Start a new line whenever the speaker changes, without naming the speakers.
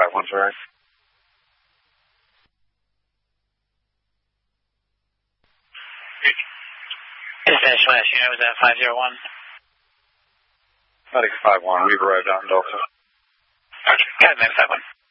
5-1, sorry.
Dispatch last unit was at 501.
Medic 5-1, we've arrived out in Delta.
Got it, man, 5-1.